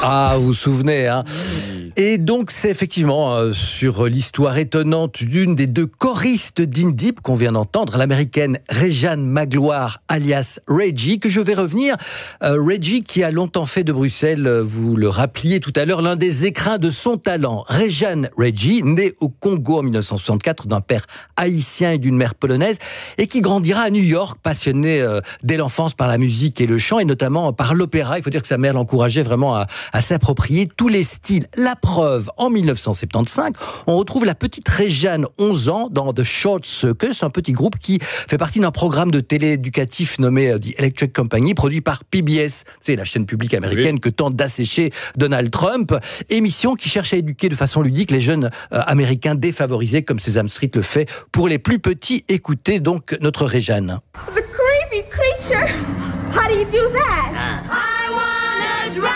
Ah, vous vous souvenez, hein? Et donc, c'est effectivement sur l'histoire étonnante d'une des deux choristes d'In Deep qu'on vient d'entendre, l'américaine Rejane Magloire, alias Reggie, que je vais revenir. Reggie qui a longtemps fait de Bruxelles, vous le rappeliez tout à l'heure, l'un des écrins de son talent. Rejane Reggie, née au Congo en 1964 d'un père haïtien et d'une mère polonaise, et qui grandira à New York, passionnée dès l'enfance par la musique et le chant, et notamment par l'opéra. Il faut dire que sa mère l'encourageait vraiment à s'approprier tous les styles. La preuve, en 1975, on retrouve la petite Rejane, 11 ans, dans The Short Circus, un petit groupe qui fait partie d'un programme de télé éducatif nommé The Electric Company, produit par PBS, c'est la chaîne publique américaine que tente d'assécher Donald Trump. Émission qui cherche à éduquer de façon ludique les jeunes américains défavorisés, comme Sesame Street le fait pour les plus petits. Écoutez donc notre Rejane. The creepy creature. How do you do that? I wanna drown.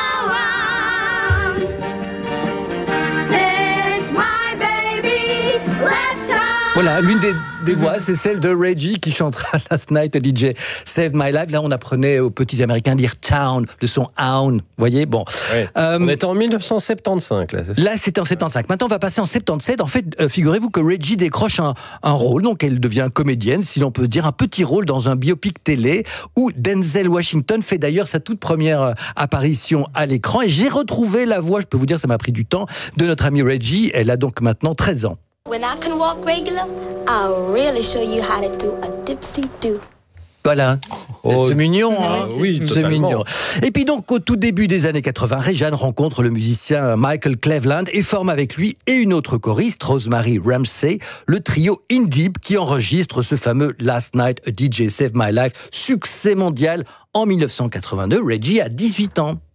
Voilà, l'une des voix, c'est celle de Reggie qui chantera Last Night a DJ Saved My Life. Là, on apprenait aux petits Américains à dire town, le son own. Vous voyez, bon. Ouais. On était en 1975, là, c'est ça? Là, c'était en 75. Maintenant, on va passer en 77. En fait, figurez-vous que Reggie décroche un rôle, donc elle devient comédienne, si l'on peut dire, un petit rôle dans un biopic télé où Denzel Washington fait d'ailleurs sa toute première apparition à l'écran. Et j'ai retrouvé la voix, je peux vous dire, ça m'a pris du temps, de notre amie Reggie. Elle a donc maintenant 13 ans. When I can walk regular, I'll really show you how to do a dipsy-do. Voilà, c'est mignon, hein? Oui, c'est mignon. Et puis donc, au tout début des années 80, Rejane rencontre le musicien Michael Cleveland et forme avec lui et une autre choriste, Rosemary Ramsey, le trio In Deep qui enregistre ce fameux Last Night a DJ Saved My Life, succès mondial en 1982. Reggie a 18 ans.